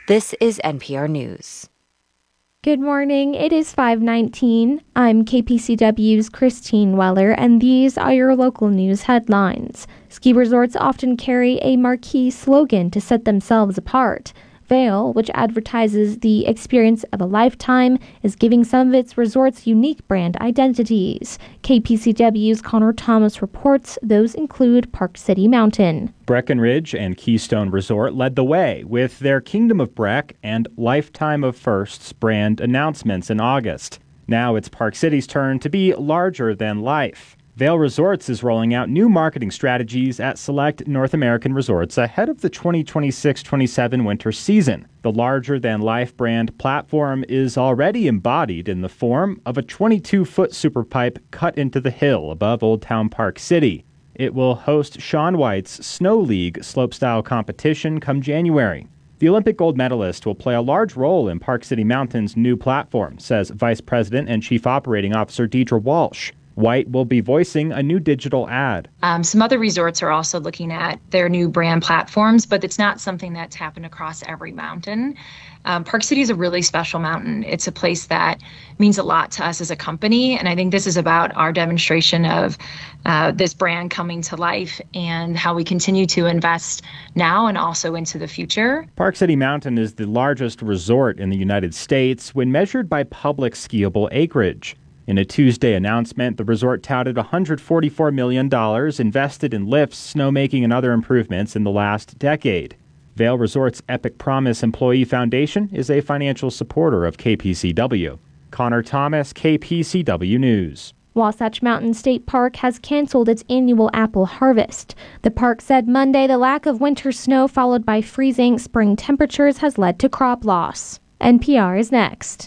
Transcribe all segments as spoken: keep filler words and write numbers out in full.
This is N P R News. Good morning. It is five nineteen. I'm K P C W's Christine Weller, and these are your local news headlines. Ski resorts often carry a marquee slogan to set themselves apart. Vail, which advertises the experience of a lifetime, is giving some of its resorts unique brand identities. K P C W's Connor Thomas reports those include Park City Mountain. Breckenridge and Keystone Resort led the way with their Kingdom of Breck and Lifetime of Firsts brand announcements in August. Now it's Park City's turn to be larger than life. Vail Resorts is rolling out new marketing strategies at select North American resorts ahead of the twenty twenty-six twenty-seven winter season. The larger-than-life brand platform is already embodied in the form of a twenty-two foot superpipe cut into the hill above Old Town Park City. It will host Shaun White's Snow League slopestyle competition come January. The Olympic gold medalist will play a large role in Park City Mountain's new platform, says Vice President and Chief Operating Officer Deidre Walsh. White will be voicing a new digital ad. Um, some other resorts are also looking at their new brand platforms, but it's not something that's happened across every mountain. Um, Park City is a really special mountain. It's a place that means a lot to us as a company, and I think this is about our demonstration of uh, this brand coming to life and how we continue to invest now and also into the future. Park City Mountain is the largest resort in the United States when measured by public skiable acreage. In a Tuesday announcement, the resort touted one hundred forty-four million dollars invested in lifts, snowmaking, and other improvements in the last decade. Vail Resort's Epic Promise Employee Foundation is a financial supporter of K P C W. Connor Thomas, K P C W News. Wasatch Mountain State Park has canceled its annual apple harvest. The park said Monday the lack of winter snow followed by freezing spring temperatures has led to crop loss. N P R is next.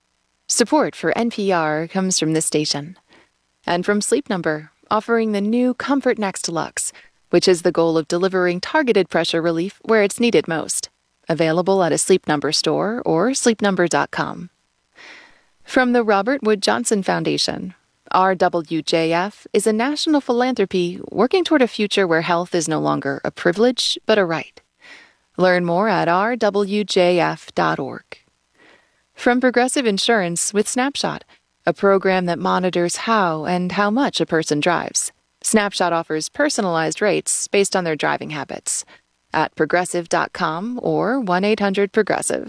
Support for N P R comes from this station and from Sleep Number, offering the new Comfort Next Deluxe, which is the goal of delivering targeted pressure relief where it's needed most. Available at a Sleep Number store or sleep number dot com. From the Robert Wood Johnson Foundation, R W J F is a national philanthropy working toward a future where health is no longer a privilege but a right. Learn more at r w j f dot org. From Progressive Insurance with Snapshot, a program that monitors how and how much a person drives. Snapshot offers personalized rates based on their driving habits at progressive dot com or one eight hundred progressive.